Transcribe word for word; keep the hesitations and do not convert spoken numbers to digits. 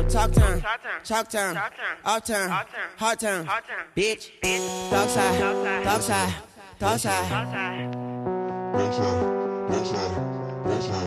Talk turn, chalk turn, off turn, hard turn, bitch, dog side, dog side, dog side. Dog side, dog side, dog side.